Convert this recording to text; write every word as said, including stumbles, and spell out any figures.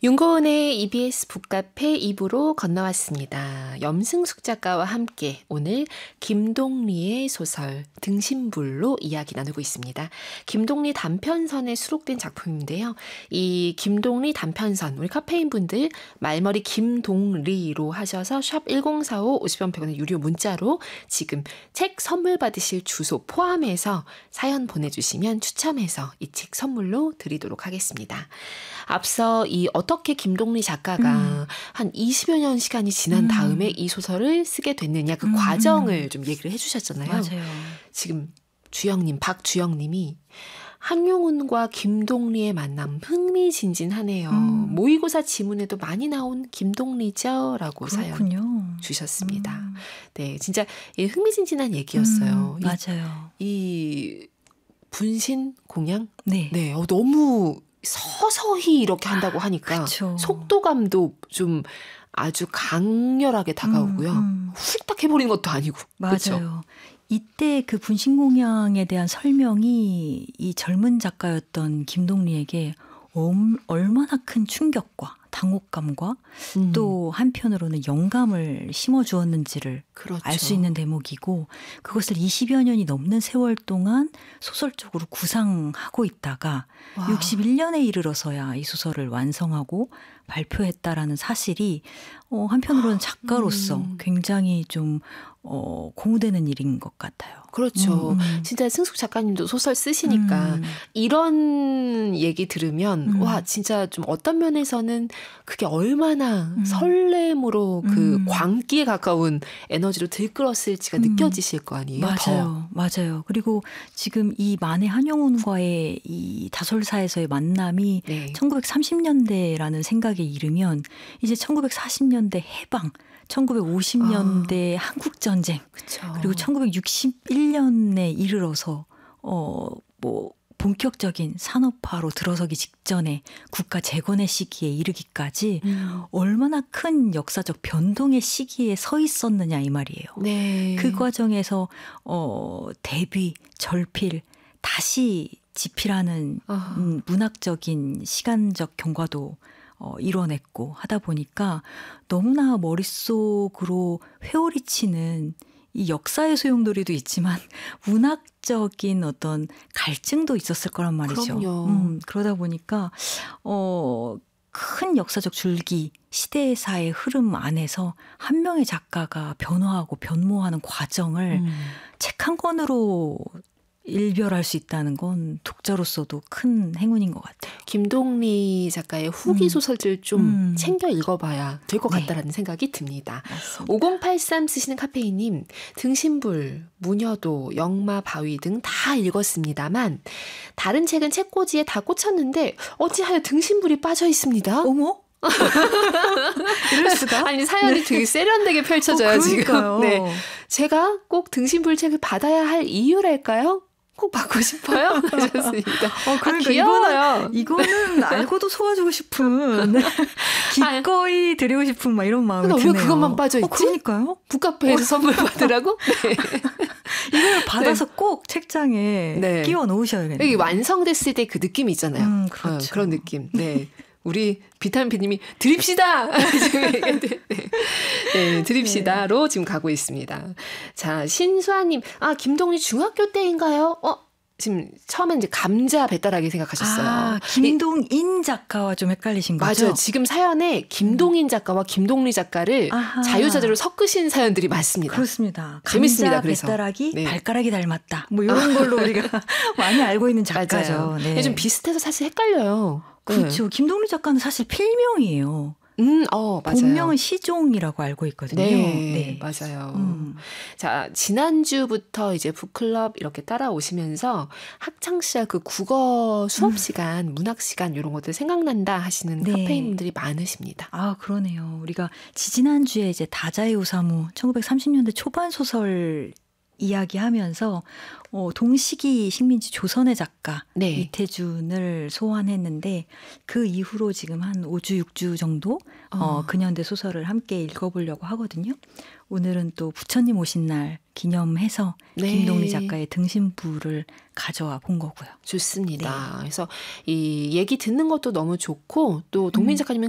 윤고은의 이비에스 북카페 이 부로 건너왔습니다. 염승숙 작가와 함께 오늘 김동리의 소설 등신불로 이야기 나누고 있습니다. 김동리 단편선에 수록된 작품인데요. 이 김동리 단편선, 우리 카페인 분들 말머리 김동리로 하셔서 샵 일공사오 오십 원 백 원의 유료 문자로 지금 책 선물 받으실 주소 포함해서 사연 보내주시면 추첨해서 이 책 선물로 드리도록 하겠습니다. 앞서 이 어떻게 김동리 작가가 음. 한 이십여 년 시간이 지난 다음에 음. 이 소설을 쓰게 됐느냐 그 음. 과정을 좀 얘기를 해주셨잖아요. 맞아요. 지금 주영님, 박주영님이 한용운과 김동리의 만남 흥미진진하네요. 음. 모의고사 지문에도 많이 나온 김동리죠? 라고 그렇군요. 사연 주셨습니다. 음. 네, 진짜 흥미진진한 얘기였어요. 음, 맞아요. 이, 이 분신 공양? 네. 네, 어, 너무 서서히 이렇게 한다고 하니까 그쵸. 속도감도 좀 아주 강렬하게 다가오고요. 음, 음. 훌딱 해버리는 것도 아니고. 맞아요. 그쵸? 이때 그 분신공양에 대한 설명이 이 젊은 작가였던 김동리에게 엄, 얼마나 큰 충격과 당혹감과 음. 또 한편으로는 영감을 심어주었는지를 그렇죠. 알 수 있는 대목이고 그것을 이십여 년이 넘는 세월 동안 소설적으로 구상하고 있다가 와. 육십일 년에 이르러서야 이 소설을 완성하고 발표했다라는 사실이 어, 한편으로는 작가로서 음. 굉장히 좀 어, 고무되는 일인 것 같아요. 그렇죠. 음, 음. 진짜 승숙 작가님도 소설 쓰시니까 음. 이런 얘기 들으면 음. 와 진짜 좀 어떤 면에서는 그게 얼마나 음. 설렘으로 그 음. 광기에 가까운 에너지로 들끓었을지가 음. 느껴지실 거 아니에요. 맞아요. 더. 맞아요. 그리고 지금 이 만해 한용운과의 이 다솔사에서의 만남이 네. 천구백삼십 년대라는 생각에 이르면 이제 천구백사십 년대 해방 천구백오십 년대 아, 한국전쟁 그쵸. 그리고 천구백육십일 년에 이르러서 어, 뭐 본격적인 산업화로 들어서기 직전에 국가 재건의 시기에 이르기까지 음. 얼마나 큰 역사적 변동의 시기에 서 있었느냐 이 말이에요. 네. 그 과정에서 어, 대비, 절필, 다시 지필하는 아. 음, 문학적인 시간적 경과도 어, 이뤄냈고 하다 보니까 너무나 머릿속으로 회오리치는 이 역사의 소용돌이도 있지만 문학적인 어떤 갈증도 있었을 거란 말이죠. 그럼요. 음, 그러다 보니까 어, 큰 역사적 줄기 시대사의 흐름 안에서 한 명의 작가가 변화하고 변모하는 과정을 음. 책 한 권으로 일별할 수 있다는 건 독자로서도 큰 행운인 것 같아요. 김동리 작가의 후기 음. 소설들 좀 음. 챙겨 읽어봐야 될 것 같다라는 네. 생각이 듭니다. 맞습니다. 오공팔삼 쓰시는 카페인님, 등신불, 무녀도, 영마, 바위 등 다 읽었습니다만 다른 책은 책꽂이에 다 꽂혔는데 어찌하여 등신불이 빠져 있습니다. 어머? 이럴 수가? 아니 사연이 네. 되게 세련되게 펼쳐져요. 어, 지금. 네, 제가 꼭 등신불 책을 받아야 할 이유랄까요? 꼭 받고 싶어요? 하셨습니다. 어, 그러니까 아, 귀여워요. 이거는, 이거는 알고도 속아주고 싶은 기꺼이 드리고 싶은 막 이런 마음이 그러니까 드네요. 왜 그것만 빠져있지? 어, 그러니까요. 북카페에서 어. 선물 받으라고? 네. 이걸 받아서 네. 꼭 책장에 네. 끼워 놓으셔야겠네요. 여기 완성됐을 때 그 느낌이 있잖아요. 음, 그렇죠. 어, 그런 느낌. 네. 우리 비타민 피님이 드립시다. 네, 네, 드립시다로 지금 가고 있습니다. 자, 신수아님, 아 김동리 중학교 때인가요? 어, 지금 처음엔 이제 감자 배달하게 생각하셨어요. 아, 김동인 작가와 좀 헷갈리신 거죠? 맞아요. 지금 사연에 김동인 작가와 김동리 작가를 아하. 자유자재로 섞으신 사연들이 많습니다. 그렇습니다. 재밌습니다. 감자 그래서. 배달하기 네. 발가락이 닮았다. 뭐 이런 걸로 우리가 많이 알고 있는 작가죠. 네. 좀 비슷해서 사실 헷갈려요. 그렇죠. 네. 김동리 작가는 사실 필명이에요. 음, 어, 맞아요. 본명은 시종이라고 알고 있거든요. 네, 네. 맞아요. 음. 자, 지난주부터 이제 북클럽 이렇게 따라오시면서 학창시절 그 국어 수업 시간, 음. 문학 시간 이런 것들 생각난다 하시는 네. 카페인분들이 많으십니다. 아, 그러네요. 우리가 지지난주에 이제 다자이 오사무 천구백삼십 년대 초반 소설 이야기하면서 어, 동시기 식민지 조선의 작가 네. 이태준을 소환했는데 그 이후로 지금 한 오 주, 육 주 정도 어. 어, 근현대 소설을 함께 읽어보려고 하거든요. 오늘은 또 부처님 오신 날 기념해서 네. 김동리 작가의 등신부를 가져와 본 거고요. 좋습니다. 네. 그래서 이 얘기 듣는 것도 너무 좋고 또 동민 작가님은 음.